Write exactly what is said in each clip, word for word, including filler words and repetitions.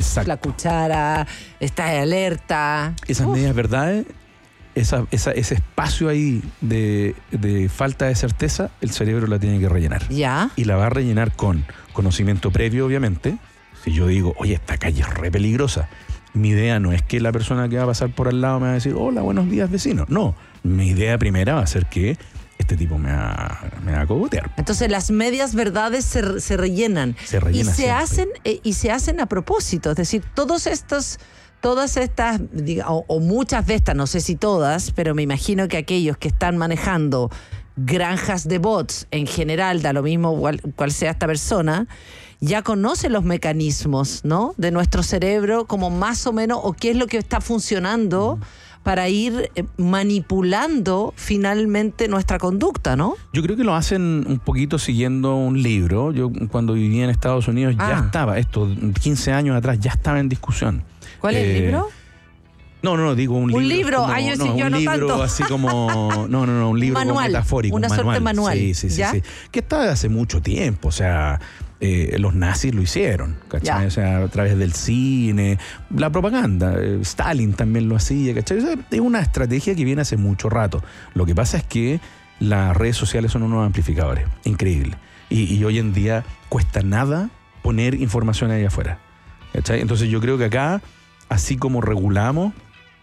Exacto. la cuchara, estás alerta. Esas Uf. medias verdades, esa, esa, ese espacio ahí de, de falta de certeza, el cerebro la tiene que rellenar. Ya. Y la va a rellenar con conocimiento previo, obviamente. Si yo digo, oye, esta calle es re peligrosa, mi idea no es que la persona que va a pasar por al lado me va a decir, hola, buenos días, vecino. No, mi idea primera va a ser que este tipo me va, me va a cogotear. Entonces las medias verdades se, se rellenan. Se rellenan y se siempre. hacen eh, y se hacen a propósito. Es decir, todos estos, todas estas, diga, o, o muchas de estas, no sé si todas, pero me imagino que aquellos que están manejando granjas de bots, en general, da lo mismo cual, cual sea esta persona, ya conoce los mecanismos, ¿no?, de nuestro cerebro, como más o menos, o qué es lo que está funcionando mm. para ir eh, manipulando finalmente nuestra conducta, ¿no? Yo creo que lo hacen un poquito siguiendo un libro. Yo cuando vivía en Estados Unidos ah. ya estaba, esto quince años atrás, ya estaba en discusión. ¿Cuál es eh, el libro? No, no, no, digo un, un libro. Un libro, como, ay, yo no, sí, yo un no libro tanto. así como, no, no, no, un libro manual, como metafórico. Una un manual. suerte manual. Sí, sí, sí, ¿Ya? sí. Que está de hace mucho tiempo, o sea, eh, los nazis lo hicieron, ¿cachai? Ya. O sea, a través del cine, la propaganda, eh, Stalin también lo hacía, ¿cachai? O sea, es una estrategia que viene hace mucho rato. Lo que pasa es que las redes sociales son unos amplificadores, increíble. Y, y hoy en día cuesta nada poner información ahí afuera, ¿cachai? Entonces yo creo que acá, así como regulamos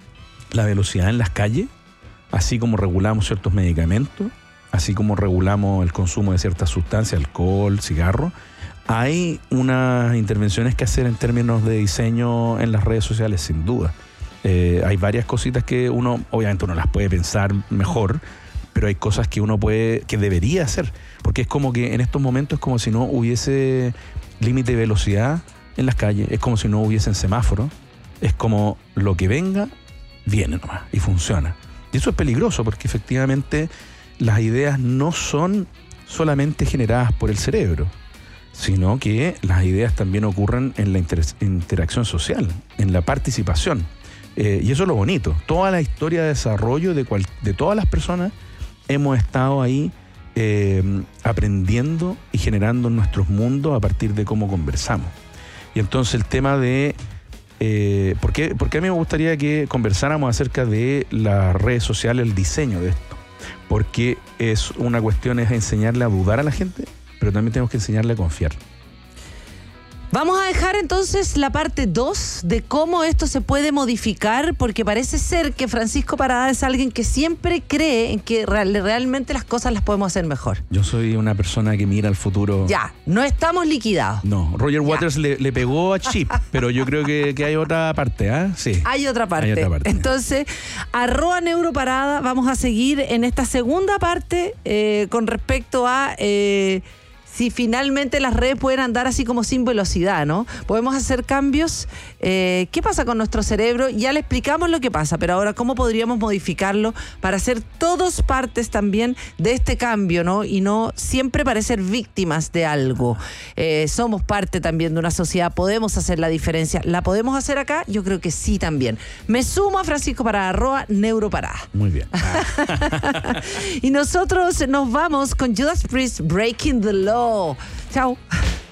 la velocidad en las calles, así como regulamos ciertos medicamentos, así como regulamos el consumo de ciertas sustancias, alcohol, cigarro, hay unas intervenciones que hacer en términos de diseño en las redes sociales, sin duda. Eh, hay varias cositas que uno, obviamente uno las puede pensar mejor, pero hay cosas que uno puede, que debería hacer, porque es como que en estos momentos es como si no hubiese límite de velocidad en las calles, es como si no hubiesen semáforos, es como lo que venga, viene nomás y funciona. Y eso es peligroso porque efectivamente las ideas no son solamente generadas por el cerebro, sino que las ideas también ocurren en la inter- interacción social, en la participación. Eh, y eso es lo bonito. Toda la historia de desarrollo de, cual, de todas las personas hemos estado ahí eh, aprendiendo y generando nuestros mundos a partir de cómo conversamos. Y entonces el tema de Eh, ¿por qué? Porque a mí me gustaría que conversáramos acerca de las redes sociales, el diseño de esto. Porque es una cuestión, es enseñarle a dudar a la gente, pero también tenemos que enseñarle a confiar. Vamos a dejar entonces la parte dos de cómo esto se puede modificar, porque parece ser que Francisco Parada es alguien que siempre cree en que real, realmente las cosas las podemos hacer mejor. Yo soy una persona que mira al futuro. Ya, no estamos liquidados. No, Roger Waters le, le pegó a Chip, pero yo creo que, que hay otra parte, ¿ah? ¿eh? Sí. Hay otra parte. Hay otra parte. Entonces, arroba Neuroparada, vamos a seguir en esta segunda parte eh, con respecto a... Eh, si finalmente las redes pueden andar así como sin velocidad, ¿no? Podemos hacer cambios. Eh, ¿Qué pasa con nuestro cerebro? Ya le explicamos lo que pasa, pero ahora cómo podríamos modificarlo para ser todos partes también de este cambio, ¿no? Y no siempre parecer víctimas de algo. Eh, somos parte también de una sociedad, podemos hacer la diferencia. ¿La podemos hacer acá? Yo creo que sí también. Me sumo a Francisco para arroba Neuroparada. Muy bien. Y nosotros nos vamos con Judas Priest, Breaking the Law. Chao.